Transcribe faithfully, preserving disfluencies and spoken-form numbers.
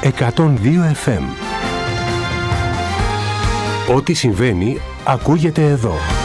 εκατόν δύο εφ εμ. Ό,τι συμβαίνει ακούγεται εδώ.